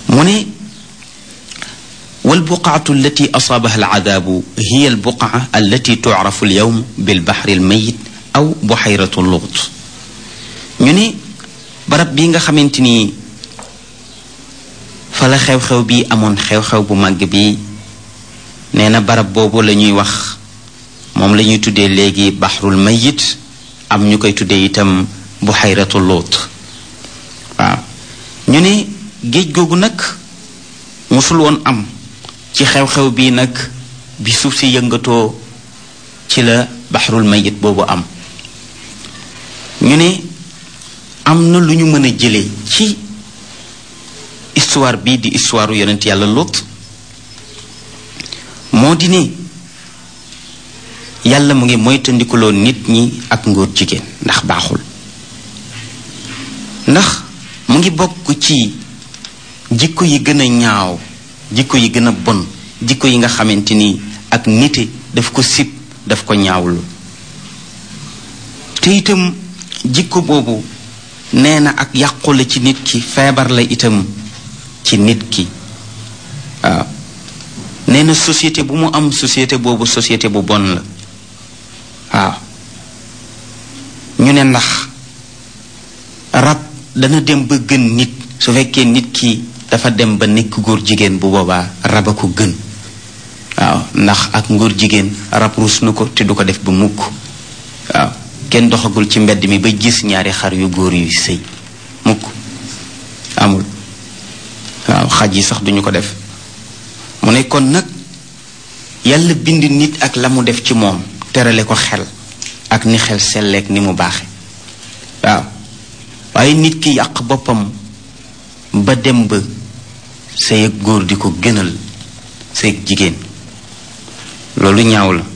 mu ne walbuqaatu allati asaabaha alcadaabu hiya albuqaa allati tucrafu alyawm bilbaxri almayit aw buxayratu luut ñu ne barab bi nga xamante ni fa la xew-xew bi amoon xew-xew bu màgg bi nee na barab boobu la ñuy wax moom la ñuy tuddee léegi baxrul mayit am ñu koy tuddee itam buxayratu luut waaw ñu ne géej googu nag musul woon am ci xew-xew bii nag bi suuf si yëngatoo ci la baxrul mayit boobu am ñu ne am na lu ñu mën a jële ci histoire bii di histoire yonent yàlla Luut moo di ne yàlla mu ngi moytandikuloo nit ñi ak ngóor jigéen ndax baaxul ndax mu ngi bokk ci jikko yi gën a ñaaw jikko yi gën a bon jikko yi nga xamante ni ak nite daf ko sib daf ko ñaawlu te itam jikko boobu nee na ak yàqu la ci nit ki feebar la itam ci nit ki waaw nee na société bu mu am société boobu société bu bon la waaw ñu ne ndax rab dana dem ba gën nit su fekkee nit ki dafa dem ba nekk góor jigéen bu boobaa rab a ko gën waaw ndax ak ngóor jigéen rab ruus na ko te du ko def ba mukk waaw kenn doxagul ci mbedd mi ba gis ñaari xar yu góor yu sëy mukk amul waaw xaj yi sax duñu ko def mu ne kon nag yàlla bind nit ak la mu def ci moom terale ko xel ak ni xel selleek ni mu baaxe waaw waaye nit ki yàq boppam ba dem ba sëy ak góor di ko gënal sëy ak jigéen loolu ñaaw la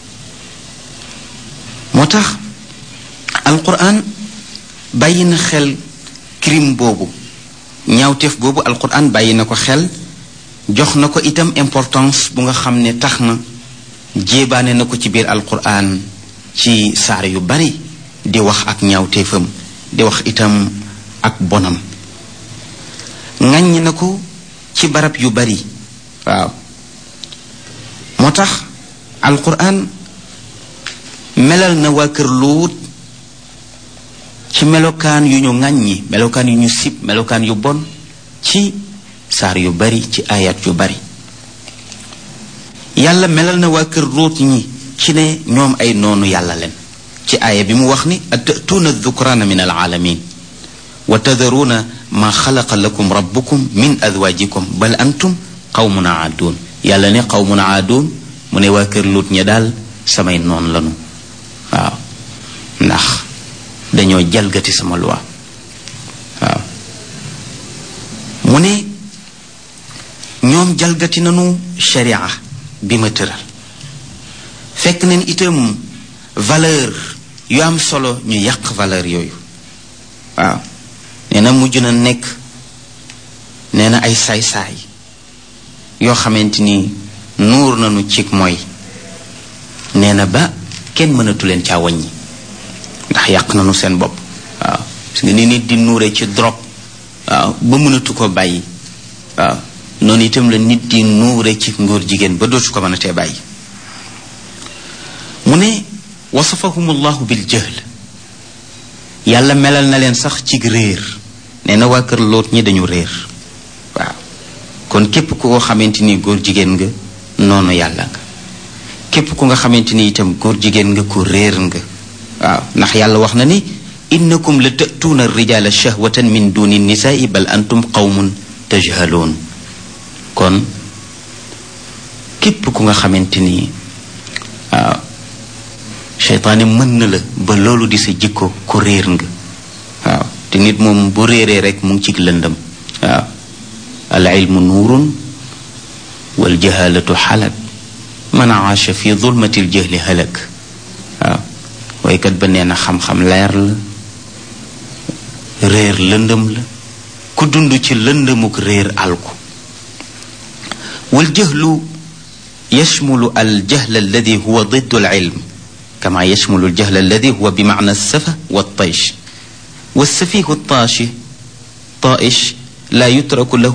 moo tax alquran bàyyi na xel crime boobu ñaawteef boobu alquran bàyyi na ko xel jox na ko itam importance bu nga xam ne tax na jéebaane na ko ci biir alquran ci saar yu bari di wax ak ñaawteefam di wax itam ak bonam ŋàññ na ko ci barab yu bari waaw moo tax alquran melal na waa kër Luut ci melokaan yu ñu ŋàññi melokaan yu ñu sib melokaan yu bon ci saar yu bari ci ayat yu bari yàlla melal na waa kër Luut ñi ci ne ñoom ay noonu yàlla leen ci aaya bi mu wax ni atatuuna dhukraana min alaalamin wa tadaruuna ma xalaqa lakum rabbukum min azwajikum bal antum qawmun aaduun yàlla ne qawmun aaduun mu ne waa kër Luut ña daal samay noon lanu waaw ndax dañoo jalgati sama loi waaw mu ne ñoom jalgati nanu sharia bi ma tëral fekk nañ itam valeur yu am solo ñu yàq valeur yooyu waaw nee na mujj na nekk nee na ay saay-saay yoo xamante ni nuur nañu cig mooy nee na ba kenn mënatu leen caa wàññi ndax yàq nañu seen bopp waaw parce que ni nit di nuure ci drogue waaw ba mënatu ko bàyyi waaw noonu itam la nit di nuure ci ngóor jigéen ba dootu ko mën a tee bàyyi mu ne wasafahum allahu bil jahl yàlla melal na leen sax ci réer nee na waa kër Luut ñi dañu réer waaw kon képp ku ko xamante ni góor jigéen nga noonu yàlla nga képp ku nga xamante ni itam góor jigéen nga ku réer nga waaw ndax yàlla wax na ni innakum la ta'tuuna rijala shahwatan min duni nisaai bal antum qawmun tajhaloon kon képp ku nga xamante ni waaw seytaane mën na la ba loolu di sa jikko ku réer nga waaw te nit moom bu réeree rek mu ngi ci lëndëm waaw al ilmu nuurun wal jahalatu xalak man aasha fi zulmati al jahli halak waaw waykat ba nee na xam-xam leer la réer lëndëm la ku dund ci lëndëmuk réer alku wal jahlu yashmulu al jahl alladi huwa diddu al ilm كما يشمل الجهل الذي هو بمعنى السفه والطيش والسفيه الطائش لا يترك له